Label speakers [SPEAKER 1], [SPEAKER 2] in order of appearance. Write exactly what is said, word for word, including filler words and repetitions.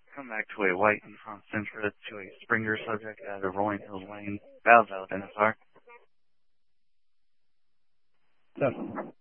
[SPEAKER 1] Come back to a white Nissan Sentra to a Springer subject at a Rolling Hills Lane. Valves out, N S R.
[SPEAKER 2] Seven.